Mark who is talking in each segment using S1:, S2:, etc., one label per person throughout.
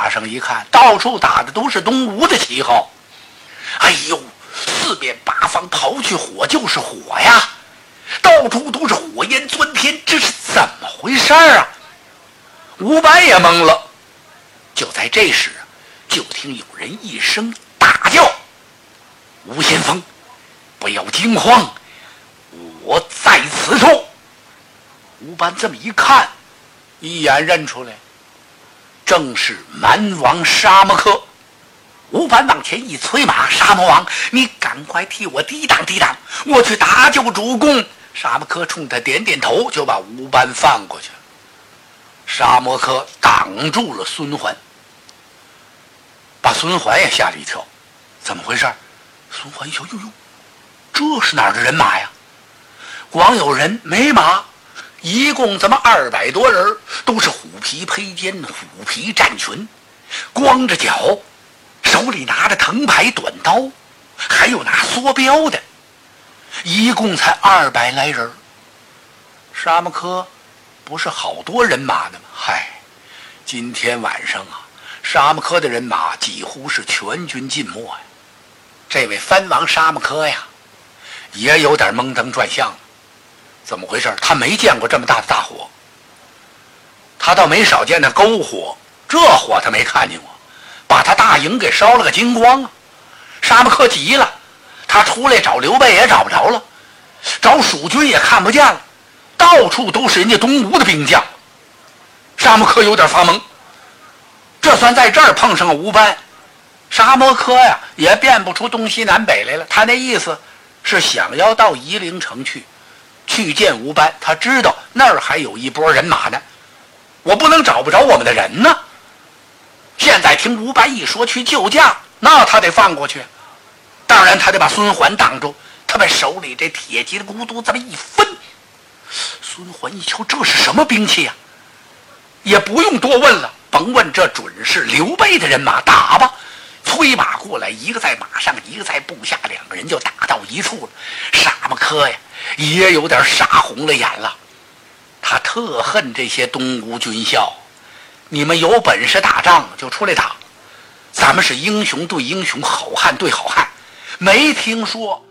S1: 上一看，到处打的都是东吴的旗号。哎呦，四面八方跑去火就是火呀，到处都是火焰钻天，这是怎么回事啊？吴班也懵了。就在这时，就听有人一声大叫：“吴先锋，不要惊慌，我在此处。”吴班这么一看，一眼认出来，正是蛮王沙摩柯。吴班往前一催马：“沙摩王，你赶快替我抵挡抵挡，我去搭救主公。”沙摩柯冲他点点头，就把吴班放过去了。沙摩柯挡住了孙桓，把孙桓也吓了一跳。怎么回事？孙桓一瞧，哟哟，这是哪儿的人马呀？光有人没马，一共这么200多人，都是虎皮披肩、虎皮战裙，光着脚，手里拿着藤牌短刀，还有拿梭镖的，一共才200来人。沙摩柯不是好多人马的吗？嗨，今天晚上啊，沙摩柯的人马几乎是全军尽没呀。这位藩王沙摩柯呀，也有点蒙登转向了。怎么回事？他没见过这么大的大火，他倒没少见那篝火，这火他没看见过，把他大营给烧了个精光啊！沙摩柯急了，他出来找刘备也找不着了，找蜀军也看不见了，到处都是人家东吴的兵将。沙摩柯有点发懵，这算在这儿碰上个吴班。沙摩柯呀，也辨不出东西南北来了。他那意思是想要到夷陵城去见吴班，他知道那儿还有一波人马呢，我不能找不着我们的人呢。现在听吴班一说去救驾，那他得放过去，当然他得把孙桓挡住。他把手里这铁戟的咕嘟这么一分，孙桓一瞧，这是什么兵器呀？也不用多问了，甭问，这准是刘备的人马，打吧！催马过来，一个在马上，一个在部下，两个人就打到一处了。沙摩柯呀，也有点傻红了眼了，他特恨这些东吴军校，你们有本事打仗就出来打，咱们是英雄对英雄，好汉对好汉，没听说。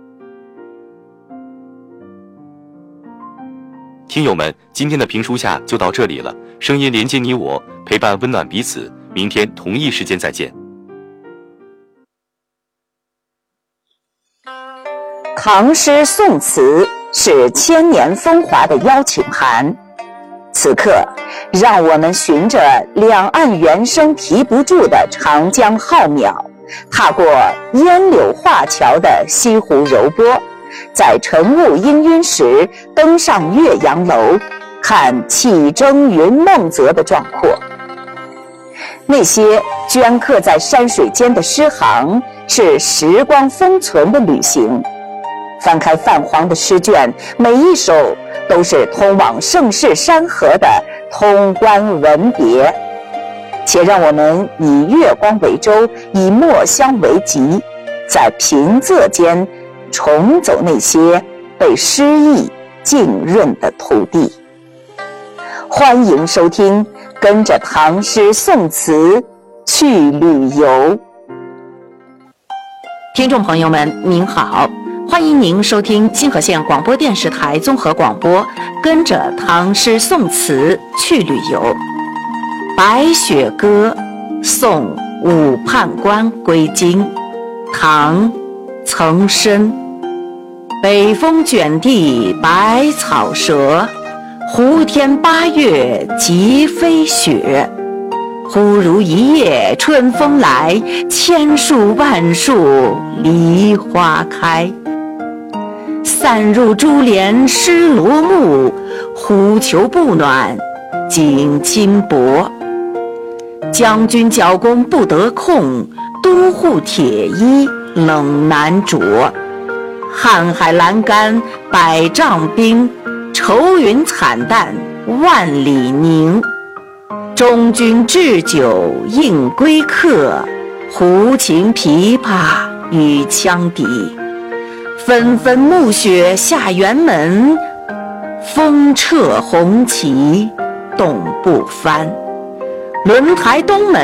S2: 听友们，今天的评书下就到这里了，声音连接你我，陪伴温暖彼此，明天同一时间再见。
S3: 唐诗宋词是千年风华的邀请函，此刻让我们循着两岸猿声啼不住的长江浩渺，踏过烟柳画桥的西湖柔波，在晨雾氤氲时登上岳阳楼，看气蒸云梦泽的壮阔。那些镌刻在山水间的诗行，是时光封存的旅行。翻开泛黄的诗卷，每一首都是通往盛世山河的通关文别。且让我们以月光为舟，以墨香为笈，在平仄间重走那些被诗意浸润的土地。欢迎收听，跟着唐诗宋词去旅游。
S4: 听众朋友们您好，欢迎您收听金河县广播电视台综合广播，跟着唐诗宋词去旅游。白雪歌送武判官归京，唐岑参。北风卷地白草折，胡天8月即飞雪。忽如一夜春风来，千树万树梨花开。散入珠帘湿罗幕，忽求不暖锦衾薄。将军角弓不得控，都护铁衣冷难着。瀚海阑干百丈冰，愁云惨淡万里凝。中军置酒应归客，胡琴琵琶与羌笛。纷纷暮雪下辕门，风掣红旗动不翻。轮台东门